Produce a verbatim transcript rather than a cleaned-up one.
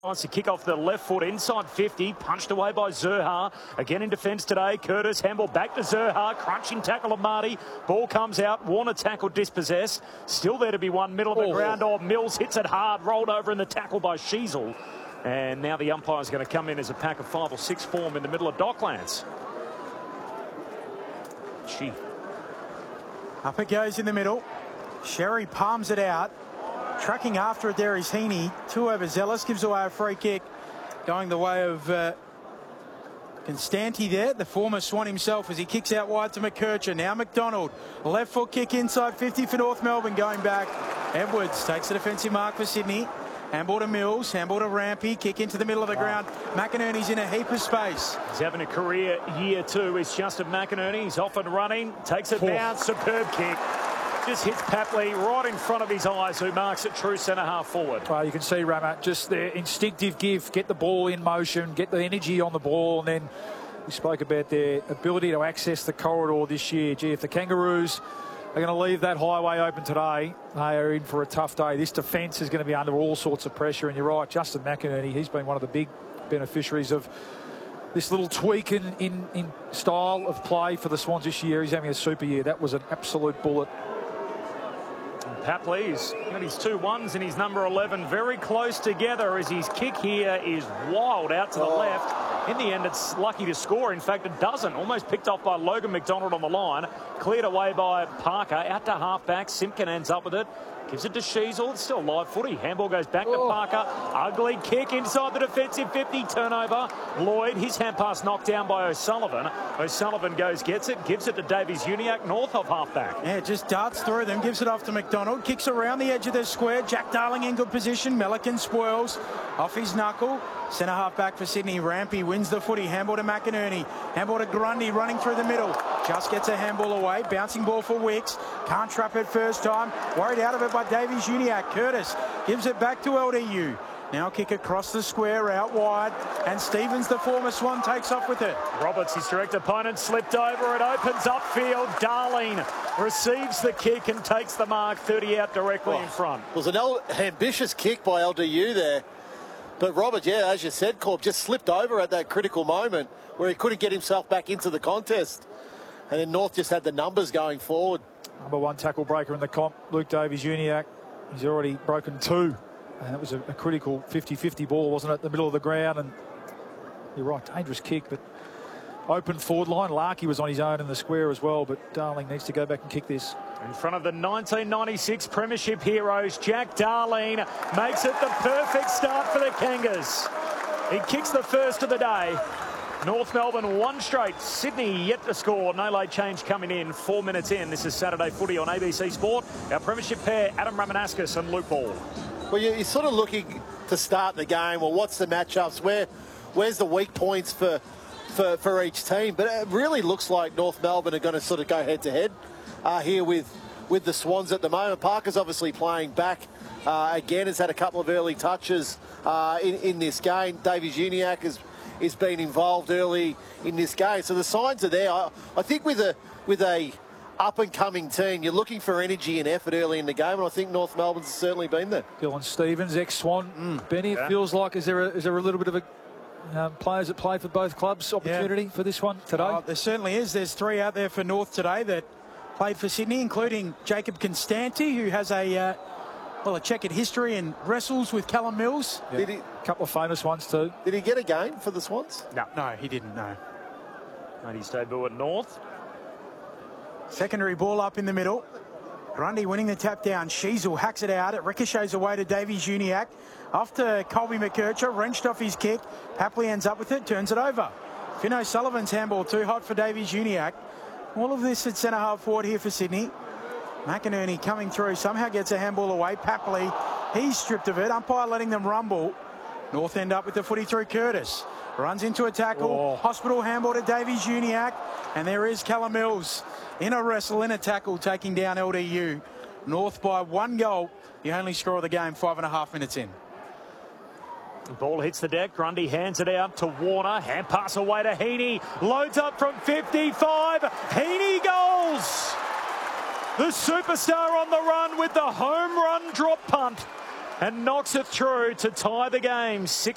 Wants to kick off the left foot inside fifty, punched away by Zurhaar. Again in defence today, Curtis handball back to Zurhaar, crunching tackle of Marty. Ball comes out, Warner tackle dispossessed. Still there to be one, middle of the oh. ground. Oh, Mills hits it hard, rolled over in the tackle by Sheasel. And now the umpire's going to come in as a pack of five or six form in the middle of Docklands. Gee. Up it goes in the middle. Sherry palms it out. Tracking after it there is Heaney. Too overzealous. Gives away a free kick. Going the way of uh, Constanti there. The former Swan himself as he kicks out wide to McKercher. Now McDonald. Left foot kick inside fifty for North Melbourne. Going back. Edwards takes the defensive mark for Sydney. Handball to Mills. Handball to Rampy. Kick into the middle of the ground. McInerney's in a heap of space. He's having a career year too. It's Justin McInerney. He's off and running. Takes it down. Superb kick. Just hits Papley right in front of his eyes, who marks it true centre half forward. Well, you can see Ramat just their instinctive give, get the ball in motion, get the energy on the ball, and then we spoke about their ability to access the corridor this year. Gee, if the Kangaroos are going to leave that highway open today, they are in for a tough day. This defence is going to be under all sorts of pressure, and you're right, Justin McInerney, he's been one of the big beneficiaries of this little tweak in, in, in style of play for the Swans this year. He's having a super year. That was an absolute bullet. Papley's got his two ones and his number eleven very close together as his kick here is wild out to the oh. left. In the end, it's lucky to score. In fact, it doesn't. Almost picked off by Logan McDonald on the line. Cleared away by Parker. Out to half-back. Simpkin ends up with it. Gives it to Sheasel. It's still live footy. Handball goes back oh. to Parker. Ugly kick inside the defensive fifty. Turnover. Lloyd, his hand pass knocked down by O'Sullivan. O'Sullivan goes, gets it, gives it to Davies-Uniacke, north of half-back. Yeah, just darts through them, gives it off to McDonald. Kicks around the edge of the square. Jack Darling in good position. Melican spoils. Off his knuckle. Centre half-back for Sydney. Rampy wins the footy. Handball to McInerney. Handball to Grundy running through the middle. Just gets a handball away. Bouncing ball for Wicks. Can't trap it first time. Worried out of it by Davies-Uniacke. Curtis gives it back to L D U. Now kick across the square out wide. And Stevens, the former Swan, takes off with it. Roberts, his direct opponent, slipped over. It opens upfield. Darling receives the kick and takes the mark. thirty out directly oh. in front. It was an ambitious kick by L D U there. But Robert, yeah, as you said, Corb, just slipped over at that critical moment where he couldn't get himself back into the contest. And then North just had the numbers going forward. Number one tackle breaker in the comp, Luke Davies-Uniacke. He's already broken two. And that was a, a critical fifty fifty ball, wasn't it? The middle of the ground. And you're right, dangerous kick, but open forward line. Larkey was on his own in the square as well, but Darling needs to go back and kick this. In front of the nineteen ninety-six Premiership heroes, Jack Darling makes it the perfect start for the Kangas. He kicks the first of the day. North Melbourne one straight. Sydney yet to score. No late change coming in. Four minutes in. This is Saturday Footy on A B C Sport. Our Premiership pair, Adam Ramanauskas and Luke Ball. Well, you're sort of looking to start the game. Well, what's the matchups? Where, where's the weak points for, for, for each team? But it really looks like North Melbourne are going to sort of go head-to-head uh, here with, with the Swans at the moment. Parker's obviously playing back. Uh, again, has had a couple of early touches uh, in, in this game. Davies-Uniacke has, has been involved early in this game. So the signs are there. I, I think with a with a up-and-coming team, you're looking for energy and effort early in the game, and I think North Melbourne's certainly been there. Dylan Stevens, ex-Swan. Mm. Benny, yeah. It feels like, is there a, is there a little bit of a um, players that play for both clubs opportunity yeah. for this one today? Oh, there certainly is. There's three out there for North today that played for Sydney, including Jacob Constanti, who has a uh, well a checkered history and wrestles with Callum Mills. Yeah. Did he, a couple of famous ones too. Did he get a game for the Swans? No, no, he didn't. No. Made his debut at North. Secondary ball up in the middle. Grundy winning the tap down. Sheasel hacks it out. It ricochets away to Davies-Uniacke. Off to Colby McKercher. Wrenched off his kick. Papley ends up with it. Turns it over. Finn O'Sullivan's handball too hot for Davies-Uniacke. All of this at centre half forward here for Sydney. McInerney coming through. Somehow gets a handball away. Papley, he's stripped of it. Umpire letting them rumble. North end up with the footy through Curtis. Runs into a tackle. Oh. Hospital handball to Davies-Uniacke. And there is Callum Mills in a wrestle, in a tackle, taking down L D U. North by one goal. The only score of the game, five and a half minutes in. The ball hits the deck. Grundy hands it out to Warner. Hand pass away to Heaney. Loads up from fifty-five. Heaney goals. The superstar on the run with the home run drop punt and knocks it through to tie the game. Six